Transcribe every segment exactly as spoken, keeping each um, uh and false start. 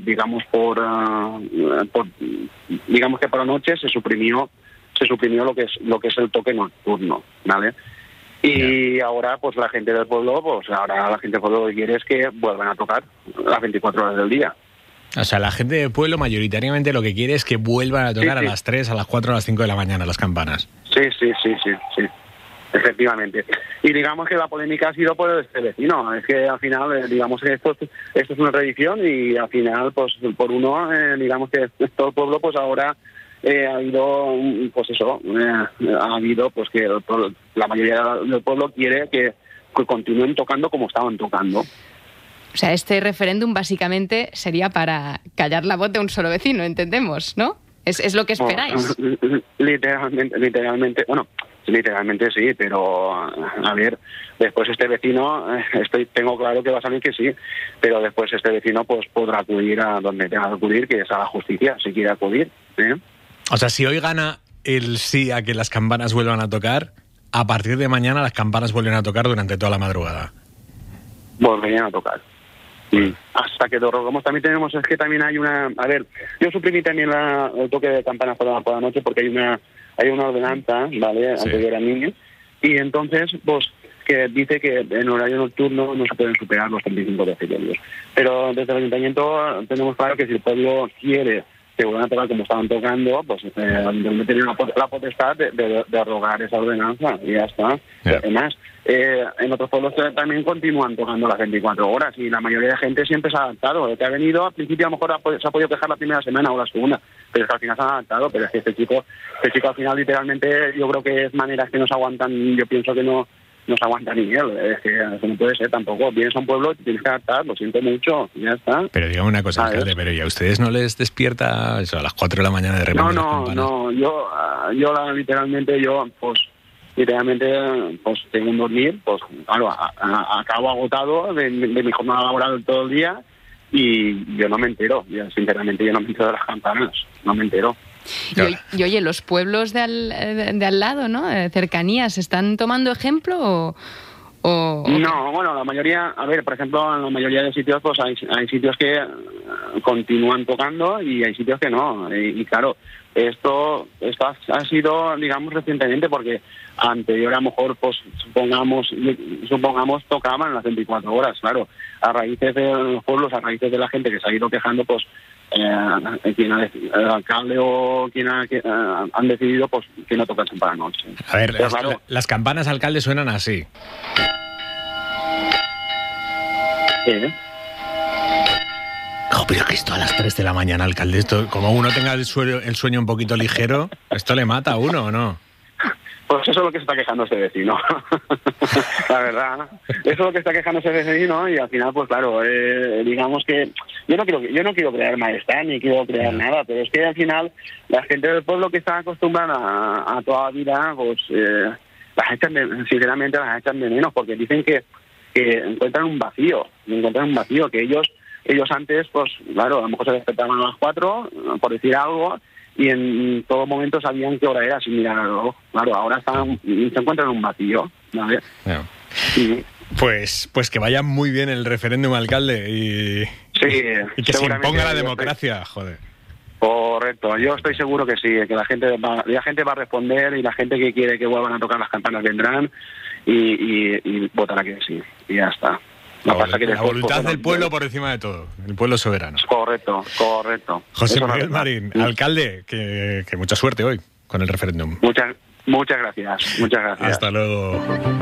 digamos por, uh, por digamos que por la noche se suprimió se suprimió lo que es lo que es el toque nocturno, ¿vale? Y yeah. ahora pues la gente del pueblo, pues ahora la gente del pueblo lo que quiere es que vuelvan a tocar las veinticuatro horas del día. O sea, la gente del pueblo mayoritariamente lo que quiere es que vuelvan a tocar sí, sí. a las tres, a las cuatro, a las cinco de la mañana las campanas. Sí, sí, sí, sí, sí. Efectivamente. Y digamos que la polémica ha sido por este vecino. Es que al final, digamos que esto, esto es una tradición y al final, pues por uno, eh, digamos que todo el pueblo, pues ahora eh, ha habido, pues eso, eh, ha habido, pues que el, la mayoría del pueblo quiere que, que continúen tocando como estaban tocando. O sea, este referéndum básicamente sería para callar la voz de un solo vecino, entendemos, ¿no? Es, es lo que esperáis. No, literalmente, literalmente, bueno, literalmente sí, pero a ver, después este vecino, estoy, tengo claro que va a salir que sí, pero después este vecino pues podrá acudir a donde tenga que acudir, que es a la justicia, si quiere acudir. ¿eh? O sea, si hoy gana el sí a que las campanas vuelvan a tocar, a partir de mañana las campanas vuelven a tocar durante toda la madrugada. Volverían a tocar. Sí. Hasta que derogamos también tenemos, es que también hay una, a ver, yo suprimí también la, el toque de campanas por la, por la noche porque hay una hay una ordenanza, ¿vale?, sí. anterior a mí, y entonces, pues, que dice que en horario nocturno no se pueden superar los treinta y cinco decibelios. Pero desde el ayuntamiento tenemos claro que si el pueblo quiere que vuelvan a tocar como estaban tocando, pues eh, tienen la, la potestad de, de, de arrogar esa ordenanza y ya está. Yeah. Además, eh, en otros pueblos también continúan tocando las veinticuatro horas y la mayoría de gente siempre se ha adaptado. El que ha venido, al principio a lo mejor ha, se ha podido quejar la primera semana o la segunda, pero es que al final se ha adaptado. Pero es que este chico, este chico al final literalmente yo creo que es maneras que no se aguantan, yo pienso que no no se aguanta ni él, es que eso no puede ser tampoco. Vienes a un pueblo y tienes que adaptar, lo siento mucho, ya está. Pero dígame una cosa, alcalde, pero ¿y a ustedes no les despierta eso a las cuatro de la mañana de repente? No, no, no, yo, yo la, literalmente, yo, pues, literalmente, pues, tengo un dormir, pues, claro, a, a, acabo agotado de, de mi jornada laboral todo el día y yo no me entero, ya, sinceramente, yo no me entero de las campanas, no me entero. Y, y oye, los pueblos de al, de al lado, ¿no? De cercanías, ¿están tomando ejemplo o, o...? No, bueno, la mayoría, a ver, por ejemplo, en la mayoría de sitios, pues hay, hay sitios que continúan tocando y hay sitios que no. Y, y claro, esto, esto ha, ha sido, digamos, recientemente, porque anterior a lo mejor, pues, supongamos, supongamos tocaban las veinticuatro horas, claro. A raíces de los pueblos, a raíces de la gente que se ha ido quejando, pues, Eh, quien ha, el alcalde o quien ha, que, uh, han decidido pues que no tocasen para la noche. A ver, las, claro, las campanas, alcalde, suenan así. ¿Eh? Oh, pero que esto a las tres de la mañana, alcalde, esto, como uno tenga el sueño, el sueño un poquito ligero, ¿esto le mata a uno o no? Pues eso es lo que se está quejando este vecino, la verdad. Eso es lo que está quejando este vecino y al final, pues claro, eh, digamos que yo no quiero yo no quiero crear malestar ni quiero crear no. nada, pero es que al final la gente del pueblo que está acostumbrada a, a toda la vida, pues eh, las echan de, sinceramente las echan de menos porque dicen que, que encuentran un vacío, encuentran un vacío que ellos ellos antes, pues claro, a lo mejor se despertaban a las cuatro, por decir algo, y en todo momento sabían qué hora era sin mirar al reloj. Claro, ahora están, se encuentran en un vacío, ¿vale? No. Sí. Pues, pues que vaya muy bien el referéndum, alcalde, y, sí, y que se imponga la democracia, estoy... joder. Correcto, yo estoy seguro que sí, que la gente va, la gente va a responder y la gente que quiere que vuelvan a tocar las campanas vendrán y, y, y votará que sí, y ya está. La, pasa que la voluntad del pueblo por encima de todo, el pueblo soberano. Correcto, correcto. José Miguel Marín, alcalde, que, que mucha suerte hoy con el referéndum. Muchas, muchas gracias, muchas gracias. Hasta luego.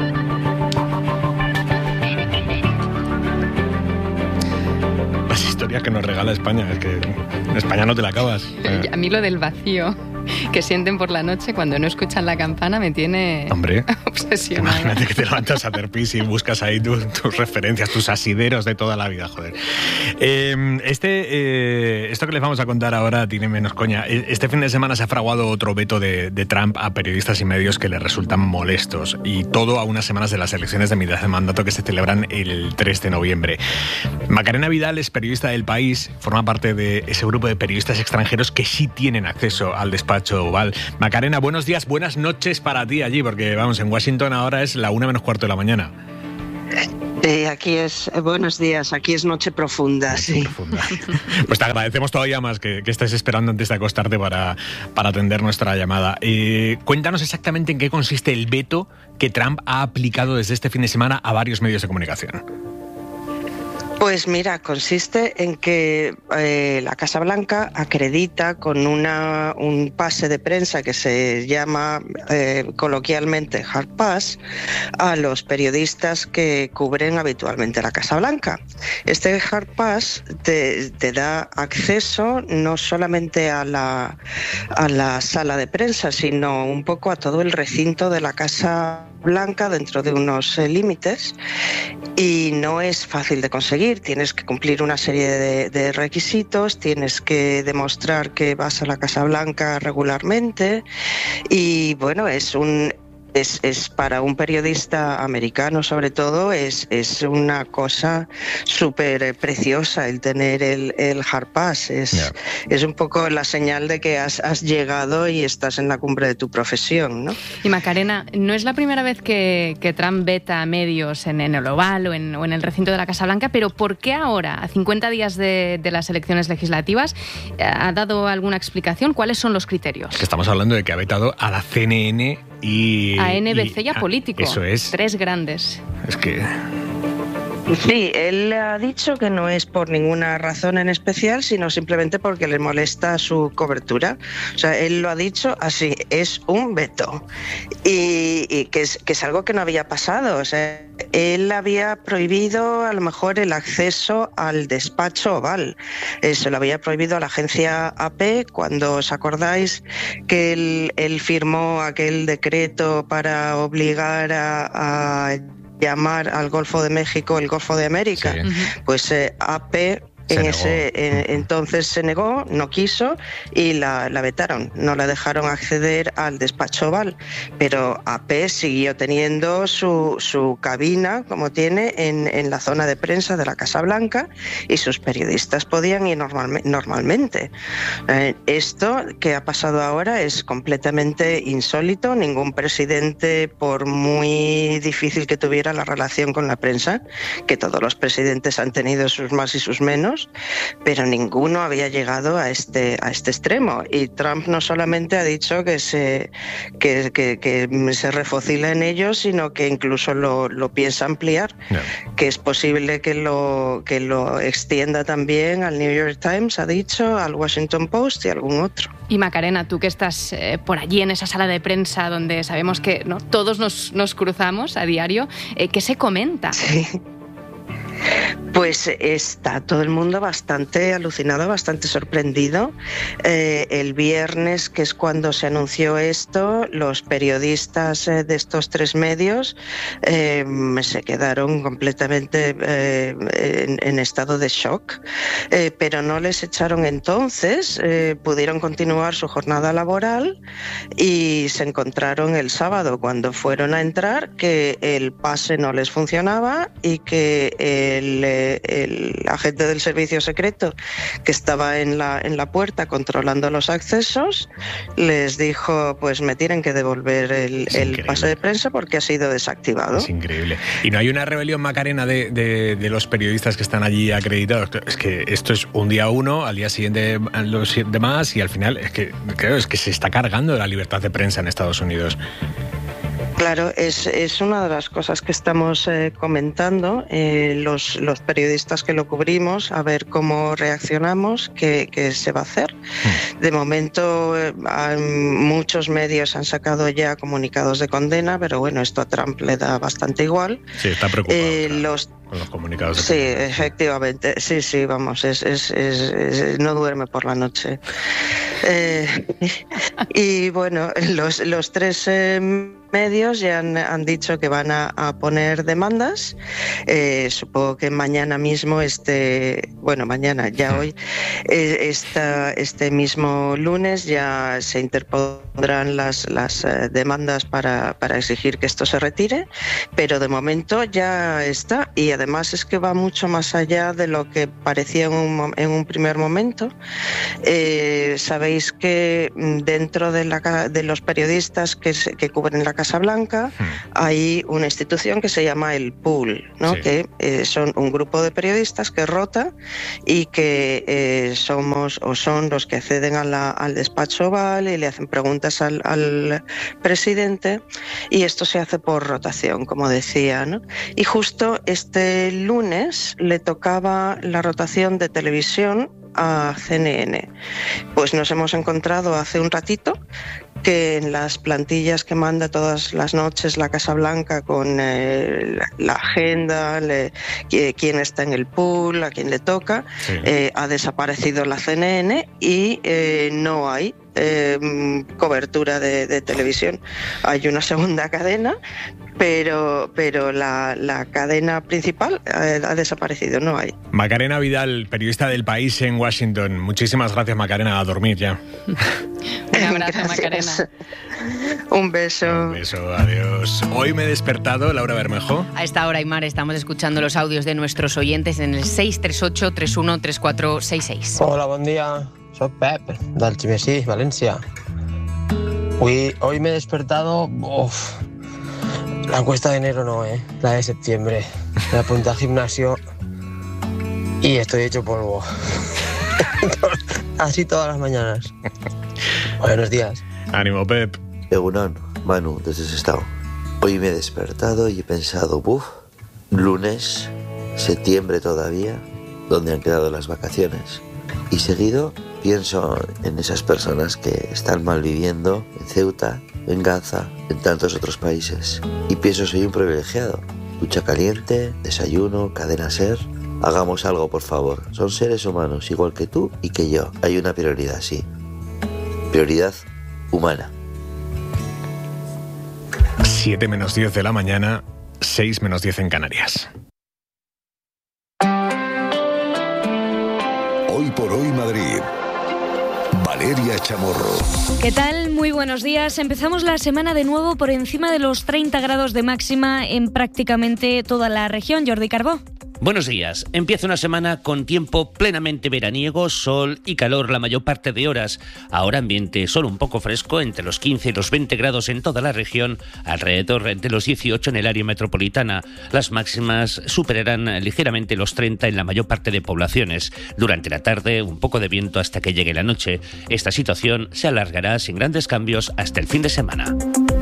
Las historias que nos regala España, es que en España no te la acabas. A mí lo del vacío que sienten por la noche cuando no escuchan la campana me tiene Hombre, obsesionada. Imagínate que te levantas a hacer pis y buscas ahí tu, tus referencias, tus asideros de toda la vida, joder. Eh, este, eh, esto que les vamos a contar ahora tiene menos coña. Este fin de semana se ha fraguado otro veto de, de Trump a periodistas y medios que le resultan molestos, y todo a unas semanas de las elecciones de mitad de mandato que se celebran el tres de noviembre. Macarena Vidal es periodista del País, forma parte de ese grupo de periodistas extranjeros que sí tienen acceso al despacho Oval. Macarena, buenos días, buenas noches para ti allí, porque vamos, en Washington ahora es la una menos cuarto de la mañana. Eh, aquí es, eh, buenos días, aquí es noche profunda, sí. Profunda. Pues te agradecemos todavía más que, que estés esperando antes de acostarte para, para atender nuestra llamada. Eh, cuéntanos exactamente en qué consiste el veto que Trump ha aplicado desde este fin de semana a varios medios de comunicación. Pues mira, consiste en que eh, la Casa Blanca acredita con una, un pase de prensa que se llama eh, coloquialmente Hard Pass a los periodistas que cubren habitualmente la Casa Blanca. Este Hard Pass te, te da acceso no solamente a la, a la sala de prensa, sino un poco a todo el recinto de la Casa Blanca dentro de unos eh, límites, y no es fácil de conseguir. Tienes que cumplir una serie de, de requisitos, tienes que demostrar que vas a la Casa Blanca regularmente y bueno, es un Es, es para un periodista americano, sobre todo, es, es una cosa súper preciosa el tener el, el Hard Pass. Es, yeah. es un poco la señal de que has, has llegado y estás en la cumbre de tu profesión, ¿no? Y Macarena, no es la primera vez que, que Trump veta a medios en, en el Oval o en, o en el recinto de la Casa Blanca, pero ¿por qué ahora, a cincuenta días de, de las elecciones legislativas, ha dado alguna explicación? ¿Cuáles son los criterios? Que estamos hablando de que ha vetado a la C N N y a N B C y, y a ah, Político. Eso es. Tres grandes. Es que... Sí, él ha dicho que no es por ninguna razón en especial, sino simplemente porque le molesta su cobertura. O sea, él lo ha dicho así, es un veto. Y, y que, es, que es algo que no había pasado. O sea, él había prohibido a lo mejor el acceso al despacho Oval. Se lo había prohibido a la agencia A P cuando, ¿os acordáis que él, él firmó aquel decreto para obligar a... a llamar al Golfo de México el Golfo de América? Sí. Pues eh, A P en ese en, entonces se negó, no quiso y la, la vetaron, no la dejaron acceder al despacho Oval, pero A P siguió teniendo su, su cabina como tiene en, en la zona de prensa de la Casa Blanca y sus periodistas podían ir normal, normalmente. Eh, esto que ha pasado ahora es completamente insólito. Ningún presidente, por muy difícil que tuviera la relación con la prensa, que todos los presidentes han tenido sus más y sus menos, pero ninguno había llegado a este a este extremo. Y Trump no solamente ha dicho que se que, que, que se refocila en ello, sino que incluso lo, lo piensa ampliar, no. que es posible que lo que lo extienda también al New York Times, ha dicho, al Washington Post y algún otro. Y Macarena, tú que estás eh, por allí en esa sala de prensa donde sabemos que ¿no? todos nos, nos cruzamos a diario, eh, ¿qué se comenta? Sí. Pues está todo el mundo bastante alucinado, bastante sorprendido. Eh, el viernes, que es cuando se anunció esto, los periodistas eh, de estos tres medios eh, se quedaron completamente eh, en, en estado de shock, eh, pero no les echaron entonces, eh, pudieron continuar su jornada laboral y se encontraron el sábado cuando fueron a entrar que el pase no les funcionaba y que el el agente del servicio secreto que estaba en la, en la puerta controlando los accesos les dijo, pues me tienen que devolver el, el pase de prensa porque ha sido desactivado. Es increíble. ¿Y no hay una rebelión, Macarena, de, de, de los periodistas que están allí acreditados? Es que esto es un día uno, al día siguiente los demás y al final es que, creo, es que se está cargando la libertad de prensa en Estados Unidos. Claro, es, es una de las cosas que estamos eh, comentando, eh, los, los periodistas que lo cubrimos, a ver cómo reaccionamos, qué, qué se va a hacer. De momento, eh, muchos medios han sacado ya comunicados de condena, pero bueno, esto a Trump le da bastante igual. Sí, está preocupado. Eh, claro, los, con los comunicados de sí, condena. efectivamente, sí, sí, vamos, es, es, es, es, no duerme por la noche. Eh, y bueno, los, los tres eh, medios ya han, han dicho que van a, a poner demandas. Eh, supongo que mañana mismo, este, bueno, mañana, ya hoy, eh, esta, este este mismo lunes ya se interpondrán las, las eh, demandas para, para exigir que esto se retire, pero de momento ya está, y además es que va mucho más allá de lo que parecía en un, en un primer momento. Eh, sabéis que dentro de, la, de los periodistas que, que cubren la Casa Blanca hmm. hay una institución que se llama el Pool, ¿no? Sí. que eh, son un grupo de periodistas que rota y que eh, somos o son los que acceden a la, al despacho oval y le hacen preguntas al, al presidente, y esto se hace por rotación, como decía, ¿no? Y justo este lunes le tocaba la rotación de televisión a C N N. Pues nos hemos encontrado hace un ratito que en las plantillas que manda todas las noches la Casa Blanca con eh, la, la agenda, le, quién está en el pool, a quién le toca, sí. eh, ha desaparecido la C N N y eh, no hay eh, cobertura de, de televisión. Hay una segunda cadena, pero pero la, la cadena principal eh, ha desaparecido, no hay. Macarena Vidal, periodista del País en Washington. Muchísimas gracias, Macarena, a dormir ya. Un abrazo, gracias. Macarena. Un beso. Un beso, adiós. Hoy me he despertado, Laura Bermejo. A esta hora, Aymar, estamos escuchando los audios de nuestros oyentes en el seis tres ocho, tres uno tres cuatro seis seis. Hola, bon dia. Soy Pep, del Chimesí, Valencia. Hoy, hoy me he despertado... Uf, la encuesta de enero no, ¿eh? La de septiembre. Me apunté al gimnasio y estoy hecho polvo. Así todas las mañanas. Buenos días. Ánimo, Pep. Egunon, Manu, desde Sestao. Hoy me he despertado y he pensado, uff, lunes, septiembre todavía, ¿dónde han quedado las vacaciones? Y seguido pienso en esas personas que están malviviendo en Ceuta, en Gaza, en tantos otros países. Y pienso, soy un privilegiado. Ducha caliente, desayuno, cadena SER. Hagamos algo, por favor. Son seres humanos, igual que tú y que yo. Hay una prioridad, sí. Prioridad humana. siete menos diez de la mañana, seis menos diez en Canarias. Hoy por hoy Madrid. Valeria Chamorro. ¿Qué tal? Muy buenos días. Empezamos la semana de nuevo por encima de los treinta grados de máxima en prácticamente toda la región. Jordi Carbó. Buenos días. Empieza una semana con tiempo plenamente veraniego, sol y calor la mayor parte de horas. Ahora ambiente solo un poco fresco, entre los quince y los veinte grados en toda la región, alrededor de los dieciocho en el área metropolitana. Las máximas superarán ligeramente los treinta en la mayor parte de poblaciones. Durante la tarde, un poco de viento hasta que llegue la noche. Esta situación se alargará sin grandes cambios hasta el fin de semana.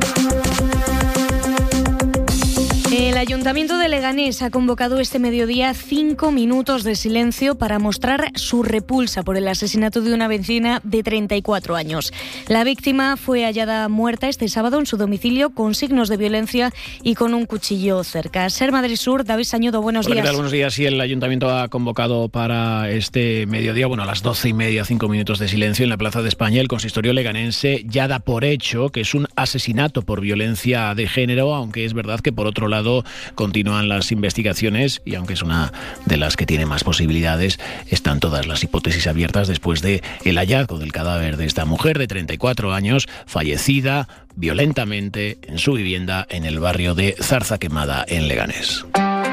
El Ayuntamiento de Leganés ha convocado este mediodía cinco minutos de silencio para mostrar su repulsa por el asesinato de una vecina de treinta y cuatro años. La víctima fue hallada muerta este sábado en su domicilio con signos de violencia y con un cuchillo cerca. Ser Madrid Sur, David Sañudo, buenos Hola, días. ¿Qué tal? Buenos días. Sí, el Ayuntamiento ha convocado para este mediodía, bueno, a las doce y media, cinco minutos de silencio en la Plaza de España. El consistorio leganense ya da por hecho que es un asesinato por violencia de género, aunque es verdad que por otro lado continúan las investigaciones y aunque es una de las que tiene más posibilidades, están todas las hipótesis abiertas después de el hallazgo del cadáver de esta mujer de treinta y cuatro años, fallecida violentamente en su vivienda en el barrio de Zarza Quemada, en Leganés.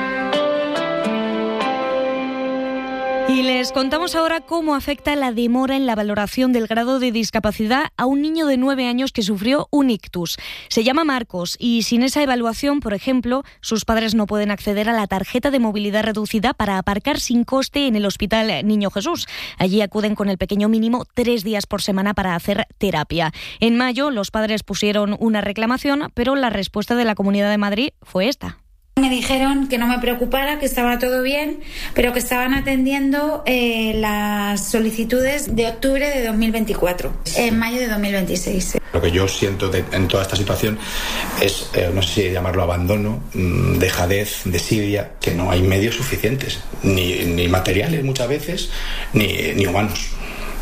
Y les contamos ahora cómo afecta la demora en la valoración del grado de discapacidad a un niño de nueve años que sufrió un ictus. Se llama Marcos y sin esa evaluación, por ejemplo, sus padres no pueden acceder a la tarjeta de movilidad reducida para aparcar sin coste en el Hospital Niño Jesús. Allí acuden con el pequeño mínimo tres días por semana para hacer terapia. En mayo, los padres pusieron una reclamación, pero la respuesta de la Comunidad de Madrid fue esta. Me dijeron que no me preocupara, que estaba todo bien, pero que estaban atendiendo eh, las solicitudes de octubre de dos mil veinticuatro, en mayo de dos mil veintiséis. Lo que yo siento de, en toda esta situación es, eh, no sé si llamarlo abandono, dejadez, desidia, que no hay medios suficientes, ni, ni materiales muchas veces, ni, ni humanos.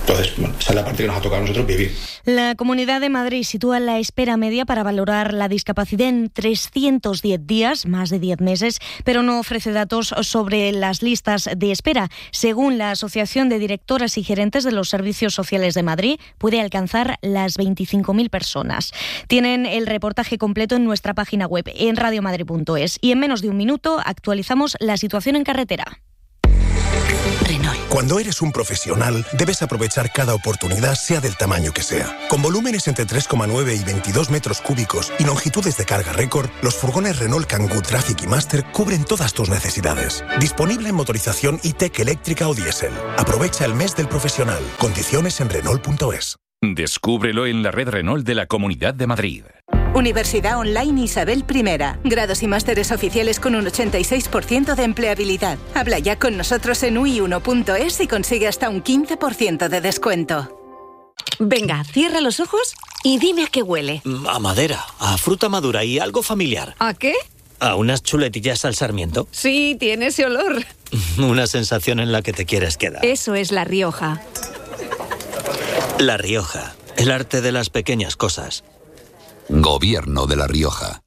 Entonces, bueno, esa es la parte que nos ha tocado a nosotros vivir. La Comunidad de Madrid sitúa la espera media para valorar la discapacidad en trescientos diez días, más de diez meses, pero no ofrece datos sobre las listas de espera. Según la Asociación de Directoras y Gerentes de los Servicios Sociales de Madrid, puede alcanzar las veinticinco mil personas. Tienen el reportaje completo en nuestra página web, en radiomadrid punto es. Y en menos de un minuto actualizamos la situación en carretera. Renault. Cuando eres un profesional, debes aprovechar cada oportunidad, sea del tamaño que sea. Con volúmenes entre tres coma nueve y veintidós metros cúbicos y longitudes de carga récord, los furgones Renault Kangoo Traffic y Master cubren todas tus necesidades. Disponible en motorización E-Tech eléctrica o diésel. Aprovecha el mes del profesional. Condiciones en Renault punto es. Descúbrelo en la red Renault de la Comunidad de Madrid. Universidad Online Isabel I. Grados y másteres oficiales con un ochenta y seis por ciento de empleabilidad. Habla ya con nosotros en u i uno punto es y consigue hasta un quince por ciento de descuento. Venga, cierra los ojos y dime a qué huele. A madera, a fruta madura y algo familiar. ¿A qué? A unas chuletillas al sarmiento. Sí, tiene ese olor. Una sensación en la que te quieres quedar. Eso es La Rioja. La Rioja, el arte de las pequeñas cosas. Gobierno de La Rioja.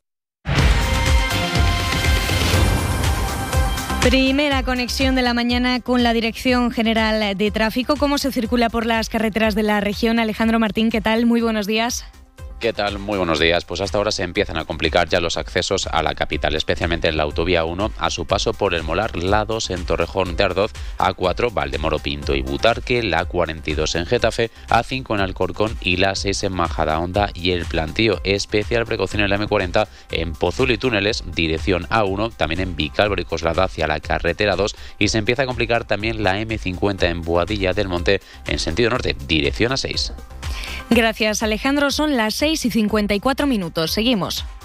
Primera conexión de la mañana con la Dirección General de Tráfico. ¿Cómo se circula por las carreteras de la región? Alejandro Martín, ¿qué tal? Muy buenos días. ¿Qué tal? Muy buenos días. Pues hasta ahora se empiezan a complicar ya los accesos a la capital, especialmente en la autovía uno, a su paso por el Molar, la dos en Torrejón de Ardoz, A cuatro Valdemoro, Pinto y Butarque, la cuarenta y dos en Getafe, A cinco en Alcorcón y la seis en Majadahonda y El Plantío. Especial precaución en la eme cuarenta en Pozul y Túneles, dirección A uno, también en Vicálvaro y Coslada hacia la carretera dos, y se empieza a complicar también la eme cincuenta en Boadilla del Monte en sentido norte, dirección A seis. Gracias, Alejandro. Son las seis y cincuenta y cuatro minutos. Seguimos.